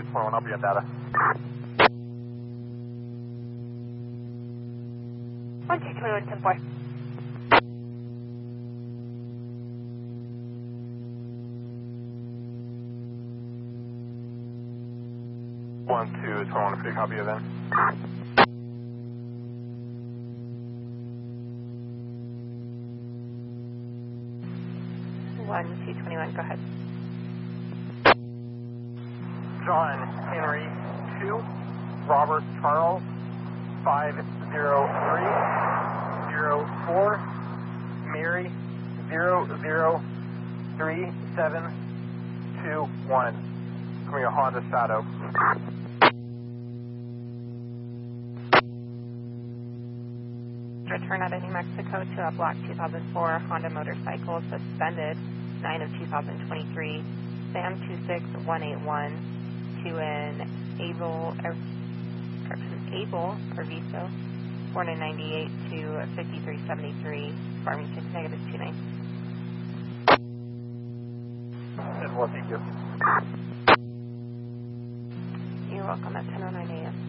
6.1, I'll be on data. 1221, 10-4. One, two, 21, free copy of then. 1221, go ahead. John Henry 2, Robert Charles 50304, Mary 003721. Coming a Honda Shadow. Return out of New Mexico to a block 2004 Honda motorcycle suspended 9 of 2023, Sam 26181 to an Abel Perviso 4998 to 5373, Farmington negative 29. Well, thank you. You're welcome at 10:09 a.m.